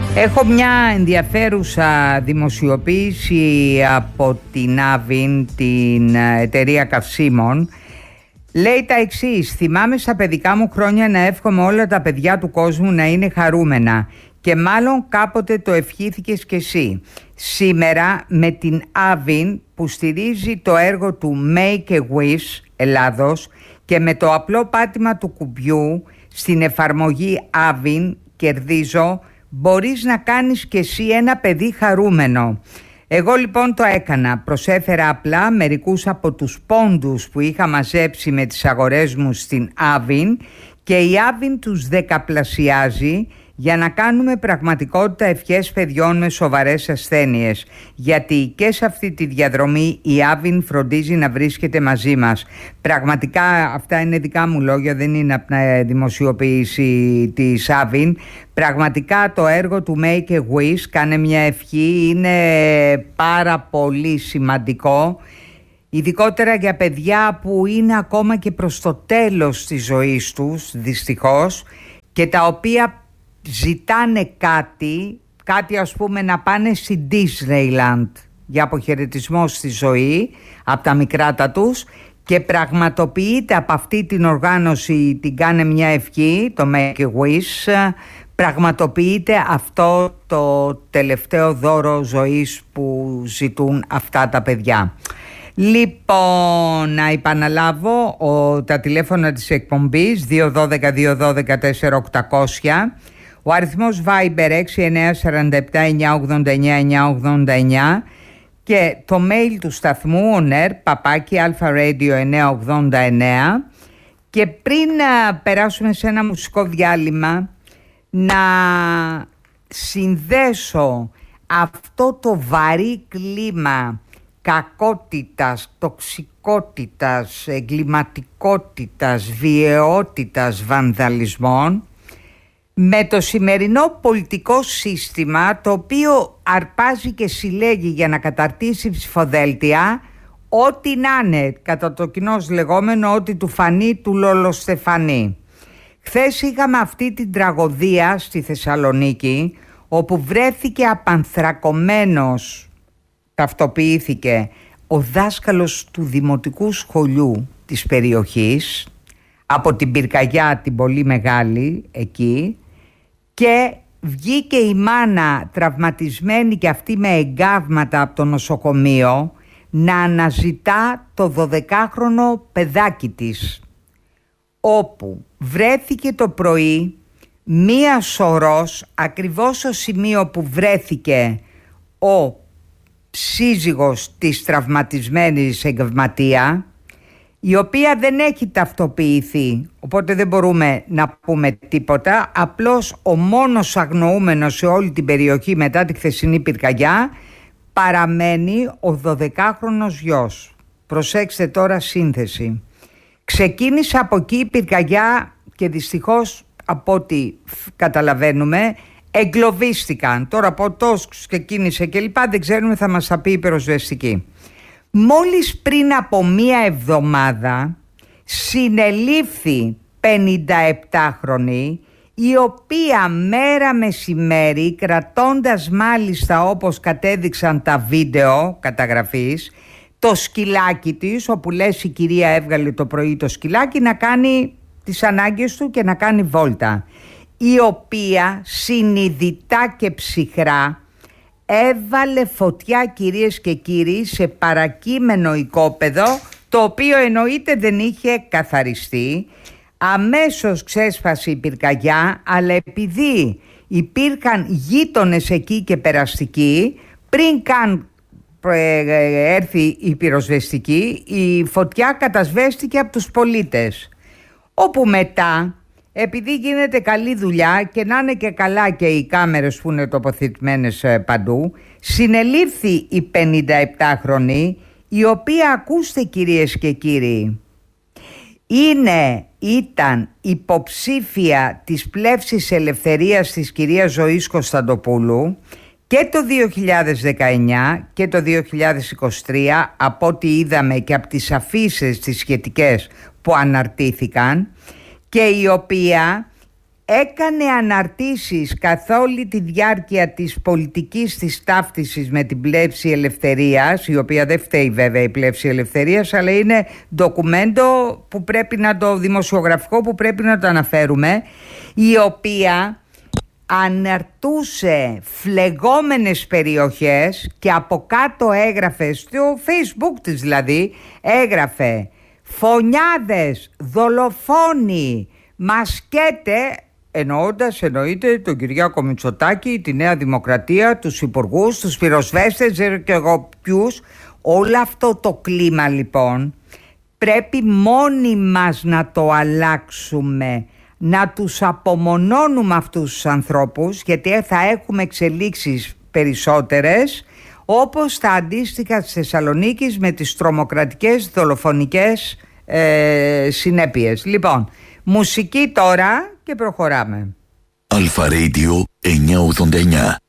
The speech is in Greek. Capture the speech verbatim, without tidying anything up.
Έχω μια ενδιαφέρουσα δημοσιοποίηση από την Άβιν, την εταιρεία καυσίμων. Λέει τα εξής: θυμάμαι στα παιδικά μου χρόνια να εύχομαι όλα τα παιδιά του κόσμου να είναι χαρούμενα και μάλλον κάποτε το ευχήθηκες κι εσύ. Σήμερα με την Άβιν που στηρίζει το έργο του Make a Wish Ελλάδος και με το απλό πάτημα του κουμπιού στην εφαρμογή Άβιν κερδίζω, μπορείς να κάνεις κι εσύ ένα παιδί χαρούμενο. Εγώ λοιπόν το έκανα, προσέφερα απλά μερικούς από τους πόντους που είχα μαζέψει με τις αγορές μου στην Άβιν και η Άβιν τους δεκαπλασιάζει για να κάνουμε πραγματικότητα ευχές παιδιών με σοβαρές ασθένειες, γιατί και σε αυτή τη διαδρομή η Άβιν φροντίζει να βρίσκεται μαζί μας. Πραγματικά αυτά είναι δικά μου λόγια, δεν είναι από την δημοσιοποίηση της Άβιν. Πραγματικά το έργο του Make a Wish, κάνε μια ευχή, είναι πάρα πολύ σημαντικό, ειδικότερα για παιδιά που είναι ακόμα και προς το τέλος της ζωής τους, δυστυχώς, και τα οποία ζητάνε κάτι, κάτι ας πούμε να πάνε στη Disneyland για αποχαιρετισμό στη ζωή από τα μικράτα τους, και πραγματοποιείται από αυτή την οργάνωση, την κάνε μια ευχή, το Make a Wish, πραγματοποιείται αυτό το τελευταίο δώρο ζωής που ζητούν αυτά τα παιδιά. Λοιπόν, να επαναλάβω ο, τα τηλέφωνα της εκπομπής δύο ένα δύο δύο ένα δύο τέσσερα οκτακόσια, ο αριθμός Viber έξι εννιά τέσσερα επτά εννιά ογδόντα εννιά εννιά ογδόντα εννιά και το mail του σταθμού oner παπάκι alfaradio εννιά ογδόντα εννιά. Και πριν να περάσουμε σε ένα μουσικό διάλειμμα, να συνδέσω αυτό το βαρύ κλίμα κακότητας, τοξικότητας, εγκληματικότητας, βιαιότητας, βανδαλισμών με το σημερινό πολιτικό σύστημα, το οποίο αρπάζει και συλλέγει για να καταρτήσει ψηφοδέλτια ό,τι να είναι, κατά το κοινώς λεγόμενο ότι του φανεί του λολοστεφανεί. Χθες είχαμε αυτή την τραγωδία στη Θεσσαλονίκη, όπου βρέθηκε απανθρακωμένος, ταυτοποιήθηκε ο δάσκαλος του δημοτικού σχολείου της περιοχής, από την πυρκαγιά την πολύ μεγάλη εκεί, και βγήκε η μάνα τραυματισμένη και αυτή με εγκάβματα από το νοσοκομείο να αναζητά το δωδεκάχρονο παιδάκι της, όπου βρέθηκε το πρωί μία σωρός ακριβώς στο σημείο που βρέθηκε ο σύζυγος της τραυματισμένης εγκαυματία, η οποία δεν έχει ταυτοποιηθεί, οπότε δεν μπορούμε να πούμε τίποτα. Απλώς ο μόνος αγνοούμενος σε όλη την περιοχή μετά τη χθεσινή πυρκαγιά παραμένει ο δωδεκάχρονος γιος. Προσέξτε τώρα σύνθεση. Ξεκίνησε από εκεί η πυρκαγιά και δυστυχώς, από ό,τι καταλαβαίνουμε, εγκλωβίστηκαν. Τώρα από τόσο ξεκίνησε και λοιπά δεν ξέρουμε, θα μας τα πει η πυροσβεστική. Μόλις πριν από μία εβδομάδα συνελήφθη πενηνταεπτάχρονη, η οποία μέρα μεσημέρι, κρατώντας μάλιστα όπως κατέδειξαν τα βίντεο καταγραφής, το σκυλάκι της, όπου λες η κυρία έβγαλε το πρωί το σκυλάκι να κάνει τις ανάγκες του και να κάνει βόλτα, η οποία συνειδητά και ψυχρά έβαλε φωτιά, κυρίες και κύριοι, σε παρακείμενο οικόπεδο, το οποίο εννοείται δεν είχε καθαριστεί. Αμέσως ξέσπασε η πυρκαγιά, αλλά επειδή υπήρχαν γείτονες εκεί και περαστικοί, πριν καν έρθει η πυροσβεστική, η φωτιά κατασβέστηκε από τους πολίτες, όπου μετά, επειδή γίνεται καλή δουλειά και να είναι και καλά και οι κάμερες που είναι τοποθετημένες παντού, συνελήφθη η πενηνταεπτάχρονη, η οποία, ακούστε κυρίες και κύριοι, είναι, ήταν υποψήφια της πλεύσης ελευθερίας της κυρίας Ζωής Κωνσταντοπούλου και το δύο χιλιάδες δεκαεννιά και το δύο χιλιάδες είκοσι τρία, από ό,τι είδαμε και από τις αφίσες τις σχετικές που αναρτήθηκαν, και η οποία έκανε αναρτήσεις καθ' όλη τη διάρκεια της πολιτικής της ταύτισης με την Πλεύση Ελευθερίας, η οποία δεν φταίει βέβαια η Πλεύση Ελευθερίας, αλλά είναι ντοκουμέντο που πρέπει να το δημοσιογραφικό που πρέπει να το αναφέρουμε, η οποία αναρτούσε φλεγόμενες περιοχές και από κάτω έγραφε, στο Facebook της δηλαδή, έγραφε «Φωνιάδες, δολοφόνοι, μασκέτε», εννοώντας εννοείται τον Κυριάκο Μητσοτάκη, τη Νέα Δημοκρατία, τους υπουργούς, τους πυροσβέστες, δεν και εγώ ποιους. Όλο αυτό το κλίμα λοιπόν πρέπει μόνοι μας να το αλλάξουμε, να τους απομονώνουμε αυτούς τους ανθρώπους, γιατί θα έχουμε εξελίξεις περισσότερες, όπως τα αντίστοιχα της Θεσσαλονίκης με τις τρομοκρατικές δολοφονικές ε, συνέπειες. Λοιπόν, μουσική τώρα και προχωράμε. Αλφα Radio εννιακόσια ογδόντα εννιά.